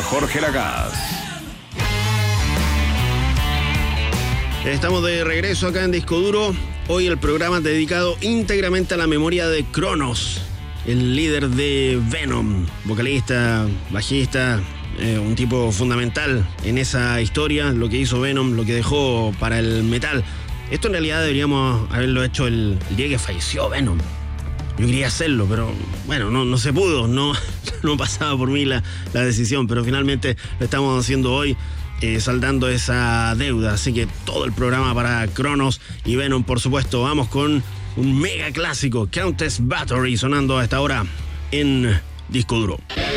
a Jorge Lagaz. Estamos de regreso acá en Disco Duro. Hoy el programa dedicado íntegramente a la memoria de Cronos, el líder de Venom, vocalista, bajista, un tipo fundamental en esa historia, lo que hizo Venom, lo que dejó para el metal. Esto en realidad deberíamos haberlo hecho el día que falleció Venom. Yo quería hacerlo, pero bueno, no se pudo, no pasaba por mí la decisión, pero finalmente lo estamos haciendo hoy, saldando esa deuda. Así que todo el programa para Cronos y Venom, por supuesto. Vamos con un mega clásico, Countess Battery, sonando a esta hora en Disco Duro.